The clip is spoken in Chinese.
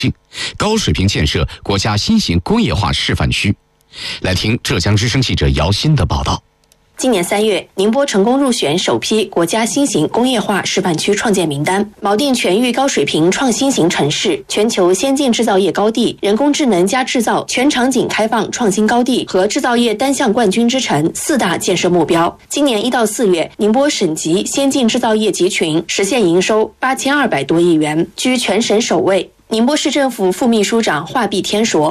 高水平建设国家新型工业化示范区。来听浙江之声记者姚鑫的报道。 今年3月，宁波成功入选首批国家新型工业化示范区创建名单，锚定全域高水平创新型城市、全球先进制造业高地、人工智能加制造全场景开放创新高地和制造业单项冠军之城4大建设目标。今年1到4月，宁波省级先进制造业集群实现营收8200多亿元，居全省首位。宁波市政府副秘书长华碧天说。